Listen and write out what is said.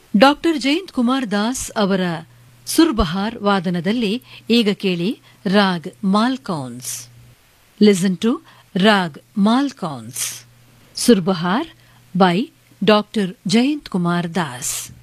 Doctor Jayant Kumar Das ಅವರ ಸುರ್ಬಹಾರ್ ವಾದನದಲ್ಲಿ ಈಗ ಕೇಳಿ raag Malkauns. Listen to raag Malkauns ಸುರ್ಬಹಾರ್ by doctor Jayant Kumar Das.